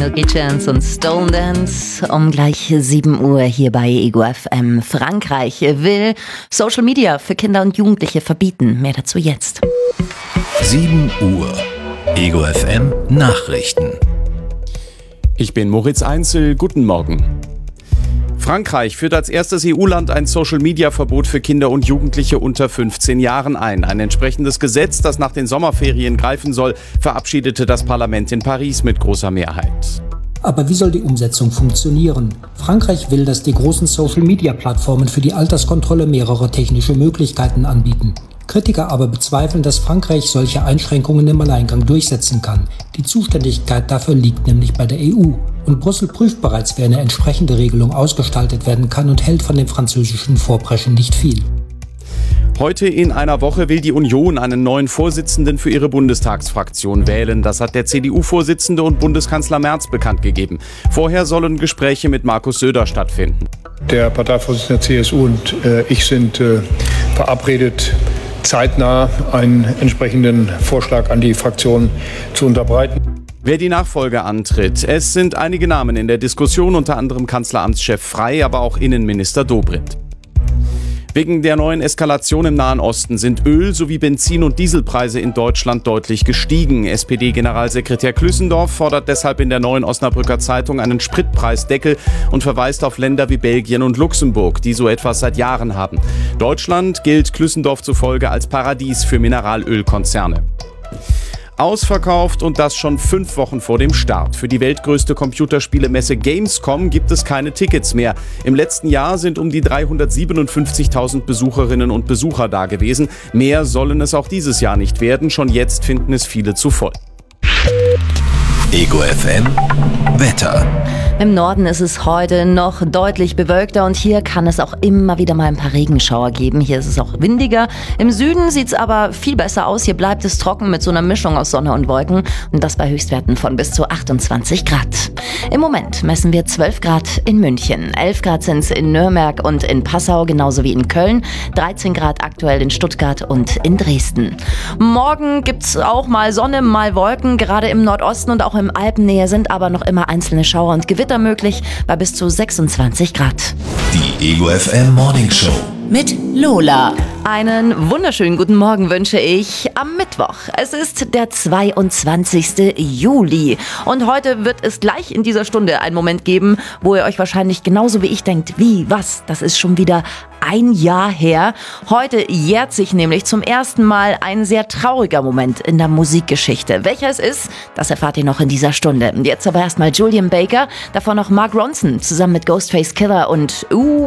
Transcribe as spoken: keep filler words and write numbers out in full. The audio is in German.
Milky Chance und Stone Dance um gleich sieben Uhr hier bei Ego F M. Frankreich will Social Media für Kinder und Jugendliche verbieten. Mehr dazu jetzt. sieben Uhr. Ego F M Nachrichten. Ich bin Moritz Einzel. Guten Morgen. Frankreich führt als erstes E U-Land ein Social-Media-Verbot für Kinder und Jugendliche unter fünfzehn Jahren ein. Ein entsprechendes Gesetz, das nach den Sommerferien greifen soll, verabschiedete das Parlament in Paris mit großer Mehrheit. Aber wie soll die Umsetzung funktionieren? Frankreich will, dass die großen Social-Media-Plattformen für die Alterskontrolle mehrere technische Möglichkeiten anbieten. Kritiker aber bezweifeln, dass Frankreich solche Einschränkungen im Alleingang durchsetzen kann. Die Zuständigkeit dafür liegt nämlich bei der E U. Und Brüssel prüft bereits, wie eine entsprechende Regelung ausgestaltet werden kann und hält von dem französischen Vorpreschen nicht viel. Heute in einer Woche will die Union einen neuen Vorsitzenden für ihre Bundestagsfraktion wählen. Das hat der C D U-Vorsitzende und Bundeskanzler Merz bekannt gegeben. Vorher sollen Gespräche mit Markus Söder stattfinden. Der Parteivorsitzende der C S U und äh, ich sind äh, verabredet, zeitnah einen entsprechenden Vorschlag an die Fraktion zu unterbreiten. Wer die Nachfolge antritt. Es sind einige Namen in der Diskussion, unter anderem Kanzleramtschef Frey, aber auch Innenminister Dobrindt. Wegen der neuen Eskalation im Nahen Osten sind Öl- sowie Benzin- und Dieselpreise in Deutschland deutlich gestiegen. S P D-Generalsekretär Klüssendorf fordert deshalb in der Neuen Osnabrücker Zeitung einen Spritpreisdeckel und verweist auf Länder wie Belgien und Luxemburg, die so etwas seit Jahren haben. Deutschland gilt Klüssendorf zufolge als Paradies für Mineralölkonzerne. Ausverkauft und das schon fünf Wochen vor dem Start. Für die weltgrößte Computerspielemesse Gamescom gibt es keine Tickets mehr. Im letzten Jahr sind um die dreihundertsiebenundfünfzigtausend Besucherinnen und Besucher da gewesen. Mehr sollen es auch dieses Jahr nicht werden. Schon jetzt finden es viele zu voll. Ego F M Wetter. Im Norden ist es heute noch deutlich bewölkter und hier kann es auch immer wieder mal ein paar Regenschauer geben. Hier ist es auch windiger. Im Süden sieht es aber viel besser aus. Hier bleibt es trocken mit so einer Mischung aus Sonne und Wolken und das bei Höchstwerten von bis zu achtundzwanzig Grad. Im Moment messen wir zwölf Grad in München, elf Grad sind es in Nürnberg und in Passau, genauso wie in Köln, dreizehn Grad aktuell in Stuttgart und in Dresden. Morgen gibt es auch mal Sonne, mal Wolken, gerade im Nordosten und auch im Alpennähe sind aber noch immer einzelne Schauer und Gewitter möglich bei bis zu sechsundzwanzig Grad. Die Ego F M Morning Show Mit Lola. Einen wunderschönen guten Morgen wünsche ich am Mittwoch. Es ist der zweiundzwanzigste Juli und heute wird es gleich in dieser Stunde einen Moment geben, wo ihr euch wahrscheinlich genauso wie ich denkt, wie, was, das ist schon wieder ein Jahr her. Heute jährt sich nämlich zum ersten Mal ein sehr trauriger Moment in der Musikgeschichte. Welcher es ist, das erfahrt ihr noch in dieser Stunde. Jetzt aber erstmal Julian Baker, davor noch Mark Ronson zusammen mit Ghostface Killah und Uh,